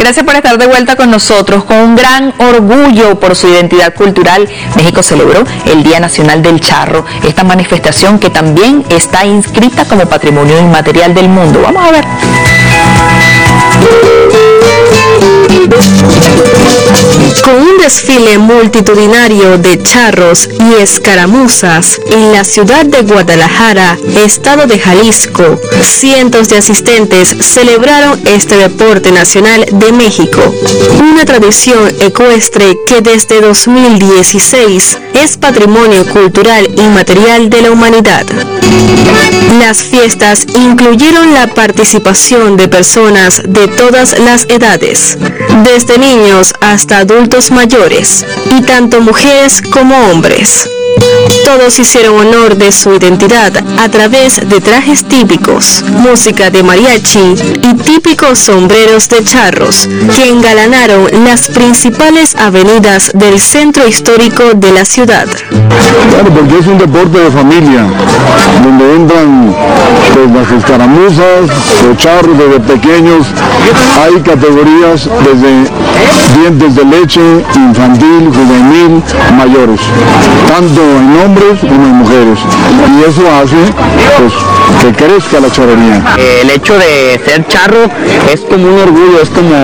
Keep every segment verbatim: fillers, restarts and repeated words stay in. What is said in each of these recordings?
Gracias por estar de vuelta con nosotros. Con un gran orgullo por su identidad cultural, México celebró el Día Nacional del Charro, esta manifestación que también está inscrita como Patrimonio Inmaterial del Mundo. Vamos a ver. Con un desfile multitudinario de charros y escaramuzas en la ciudad de Guadalajara, estado de Jalisco, cientos de asistentes celebraron este deporte nacional de México, una tradición ecuestre que desde dos mil dieciséis es patrimonio cultural inmaterial de la humanidad. Las fiestas incluyeron la participación de personas de todas las edades, desde niños hasta adultos mayores, y tanto mujeres como hombres. Todos hicieron honor de su identidad a través de trajes típicos, música de mariachi y típicos sombreros de charros, que engalanaron las principales avenidas del centro histórico de la ciudad. Claro, porque es un deporte de familia, donde entran pues, las escaramuzas, los charros desde pequeños. Hay categorías desde dientes de leche, infantil, juvenil, mayores, tanto en hombres como en mujeres, y eso hace pues que crezca la charrería. El hecho de ser charro es como un orgullo, es como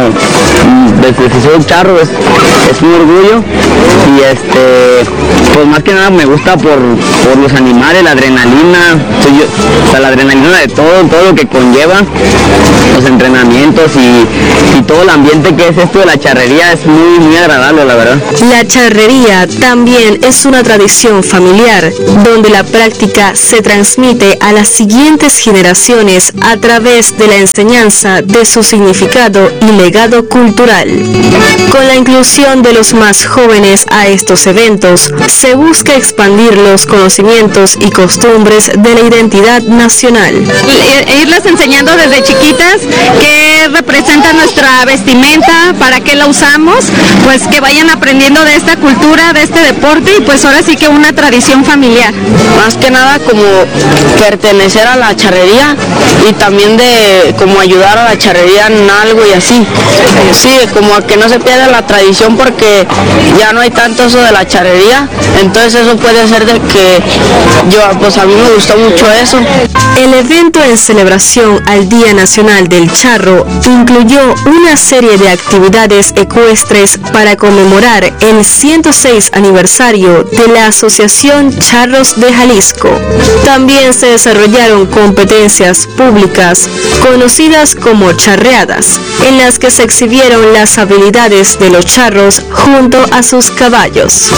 desde que soy charro es, es un orgullo, y este pues más que nada me gusta por, por los animales, la adrenalina, yo, o sea, la adrenalina de todo, todo lo que conlleva, los entrenamientos y, y todo el ambiente que es esto de la charrería es muy, muy agradable, la verdad. La charrería también es una tradición familiar, donde la práctica se transmite a las siguientes generaciones a través de la enseñanza de su significado y legado cultural. Con la inclusión de los más jóvenes a estos eventos, se busca expandir los conocimientos y costumbres de la identidad nacional. Irles enseñando desde chiquitas qué representa nuestra vestimenta, para qué la usamos, pues que vayan aprendiendo de esta cultura, de este deporte, y pues ahora sí que una tradición familiar. Más que nada como pertenecer a la charrería y también de como ayudar a la charrería en algo y así. Sí, como que no se pierda la tradición porque ya no hay tanto eso de la charrería, entonces eso puede ser de que yo, pues a mí me gustó mucho eso. El evento en celebración al Día Nacional del Charro incluyó una serie de actividades ecuestres para conmemorar el ciento seis aniversario de la Asociación Charros de Jalisco. También se desarrollaron competencias públicas conocidas como charreadas, en las que se exhibieron las habilidades de los charros junto a sus caballos.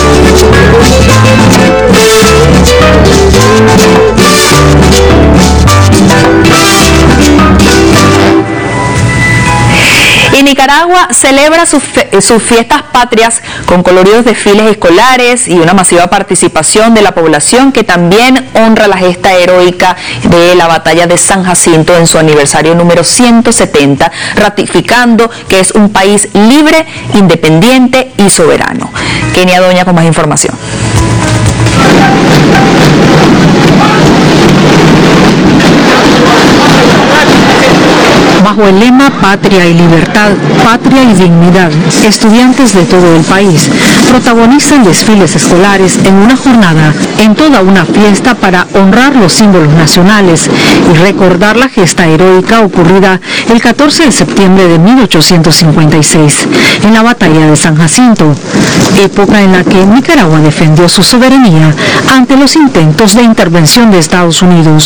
Y Nicaragua celebra sus, sus fiestas patrias con coloridos desfiles escolares y una masiva participación de la población, que también honra la gesta heroica de la batalla de San Jacinto en su aniversario número ciento setenta, ratificando que es un país libre, independiente y soberano. Kenia Doña con más información. Bajo el lema Patria y Libertad, Patria y Dignidad, estudiantes de todo el país protagonizan desfiles escolares en una jornada, en toda una fiesta para honrar los símbolos nacionales y recordar la gesta heroica ocurrida el catorce de septiembre de mil ochocientos cincuenta y seis en la batalla de San Jacinto, época en la que Nicaragua defendió su soberanía ante los intentos de intervención de Estados Unidos.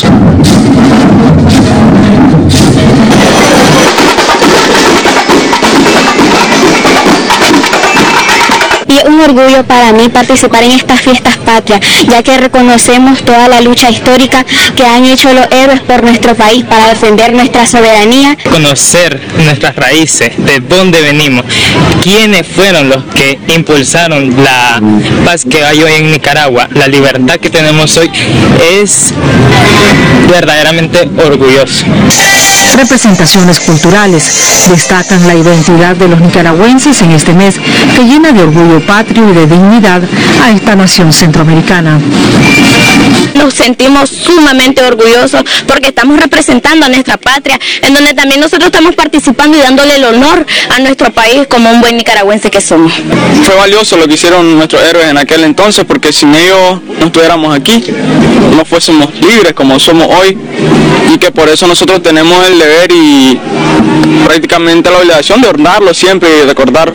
Y es un orgullo para mí participar en estas fiestas patrias, ya que reconocemos toda la lucha histórica que han hecho los héroes por nuestro país para defender nuestra soberanía. Conocer nuestras raíces, de dónde venimos, quiénes fueron los que impulsaron la paz que hay hoy en Nicaragua, la libertad que tenemos hoy, es verdaderamente orgulloso. Representaciones culturales destacan la identidad de los nicaragüenses en este mes que llena de orgullo patrio y de dignidad a esta nación centroamericana. Nos sentimos sumamente orgullosos porque estamos representando a nuestra patria, en donde también nosotros estamos participando y dándole el honor a nuestro país como un buen nicaragüense que somos. Fue valioso lo que hicieron nuestros héroes en aquel entonces, porque sin ellos no estuviéramos aquí, no fuésemos libres como somos hoy, y que por eso nosotros tenemos el deber y prácticamente la obligación de honrarlo siempre y recordar.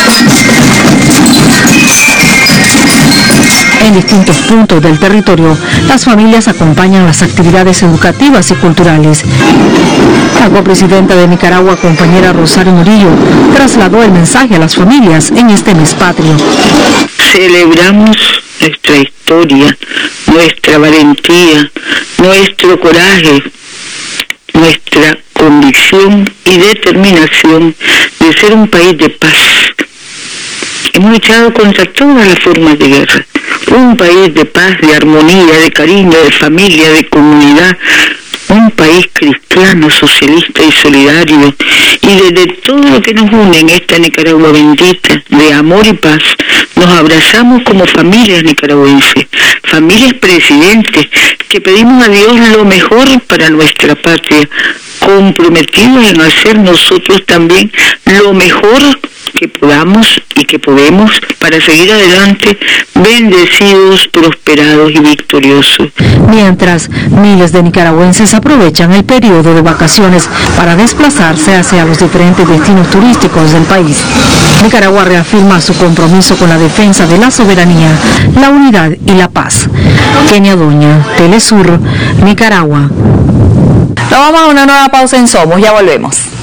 En distintos puntos del territorio, las familias acompañan las actividades educativas y culturales. La copresidenta de Nicaragua, compañera Rosario Murillo, trasladó el mensaje a las familias en este mes patrio. Celebramos nuestra historia, nuestra valentía, nuestro coraje, nuestra convicción y determinación de ser un país de paz. Hemos luchado contra todas las formas de guerra. Un país de paz, de armonía, de cariño, de familia, de comunidad. Un país cristiano, socialista y solidario. Y desde todo lo que nos une en esta Nicaragua bendita, de amor y paz, nos abrazamos como familias nicaragüenses, familias presidentes, que pedimos a Dios lo mejor para nuestra patria, comprometidos en hacer nosotros también lo mejor que podamos y que podemos para seguir adelante, bendecidos, prosperados y victoriosos. Mientras, miles de nicaragüenses aprovechan el periodo de vacaciones para desplazarse hacia los diferentes destinos turísticos del país. Nicaragua reafirma su compromiso con la defensa de la soberanía, la unidad y la paz. Kenia Doña, Telesur, Nicaragua. Nos vamos a una nueva pausa en Somos, ya volvemos.